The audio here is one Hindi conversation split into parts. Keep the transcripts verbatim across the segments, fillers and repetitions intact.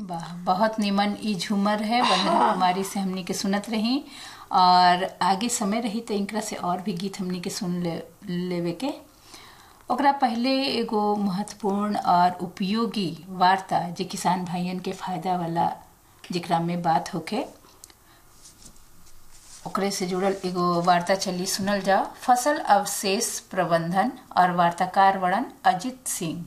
वाह, बहुत निमन ई झूमर है। वंदना कुमारी से हमनी के सुनत रही और आगे समय रही तो इनकरा से और भी गीत हमनी के सुन ले लेवे के। ओकरा पहले एगो महत्वपूर्ण और उपयोगी वार्ता जे किसान भाइयन के फायदा वाला जेकरा में बात होके ओकरे से जुड़ल एगो वार्ता चली, सुनल जाओ। फसल अवशेष प्रबंधन और वार्ताकार वड़न अजित सिंह।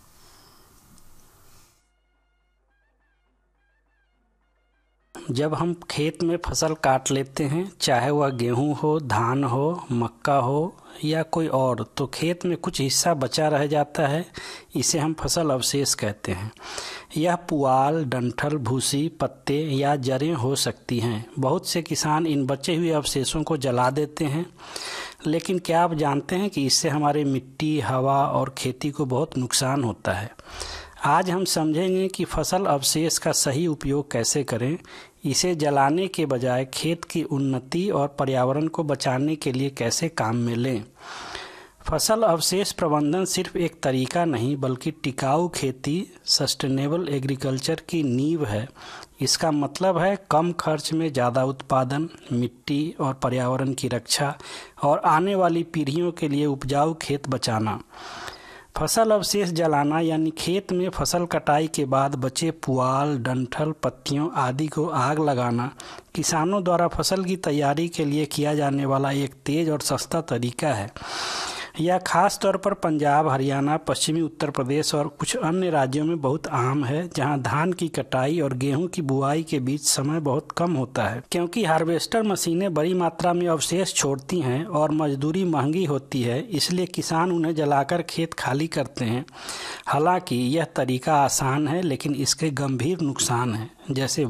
जब हम खेत में फसल काट लेते हैं, चाहे वह गेहूं हो, धान हो, मक्का हो या कोई और, तो खेत में कुछ हिस्सा बचा रह जाता है। इसे हम फसल अवशेष कहते हैं। यह पुआल, डंठल, भूसी, पत्ते या जड़ें हो सकती हैं। बहुत से किसान इन बचे हुए अवशेषों को जला देते हैं, लेकिन क्या आप जानते हैं कि इससे हमारे मिट्टी, हवा और खेती को बहुत नुकसान होता है। आज हम समझेंगे कि फसल अवशेष का सही उपयोग कैसे करें। इसे जलाने के बजाय खेत की उन्नति और पर्यावरण को बचाने के लिए कैसे काम में लें। फसल अवशेष प्रबंधन सिर्फ एक तरीका नहीं, बल्कि टिकाऊ खेती, सस्टेनेबल एग्रीकल्चर की नींव है। इसका मतलब है कम खर्च में ज़्यादा उत्पादन, मिट्टी और पर्यावरण की रक्षा और आने वाली पीढ़ियों के लिए उपजाऊ खेत बचाना। फसल अवशेष जलाना यानी खेत में फसल कटाई के बाद बचे पुआल, डंठल, पत्तियों आदि को आग लगाना किसानों द्वारा फसल की तैयारी के लिए किया जाने वाला एक तेज और सस्ता तरीका है। यह खास तौर पर पंजाब, हरियाणा, पश्चिमी उत्तर प्रदेश और कुछ अन्य राज्यों में बहुत आम है, जहां धान की कटाई और गेहूं की बुआई के बीच समय बहुत कम होता है। क्योंकि हार्वेस्टर मशीनें बड़ी मात्रा में अवशेष छोड़ती हैं और मजदूरी महंगी होती है, इसलिए किसान उन्हें जलाकर खेत खाली करते हैं। हालांकि यह तरीका आसान है, लेकिन इसके गंभीर नुकसान हैं, जैसे